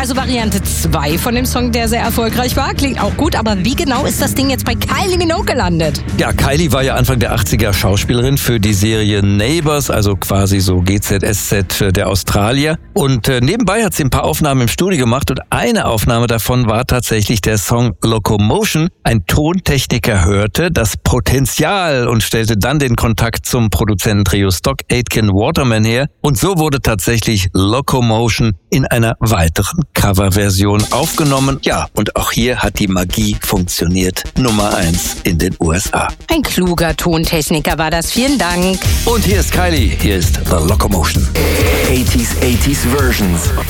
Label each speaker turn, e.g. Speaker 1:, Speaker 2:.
Speaker 1: Also Variante 2 von dem Song, der sehr erfolgreich war. Klingt auch gut, aber wie genau ist das Ding jetzt bei Kylie Minogue gelandet?
Speaker 2: Ja, Kylie war ja Anfang der 80er Schauspielerin für die Serie Neighbours, also quasi so GZSZ der Australier. Und nebenbei hat sie ein paar Aufnahmen im Studio gemacht und eine Aufnahme davon war tatsächlich der Song Locomotion. Ein Tontechniker hörte das Potenzial und stellte dann den Kontakt zum Produzententrio Stock Aitken Waterman her. Und so wurde tatsächlich Locomotion in einer weiteren Coverversion aufgenommen. Ja, und auch hier hat die Magie funktioniert. Nummer 1 in den USA.
Speaker 1: Ein kluger Tontechniker war das. Vielen Dank.
Speaker 2: Und hier ist Kylie. Hier ist The Locomotion.
Speaker 3: 80s Versions.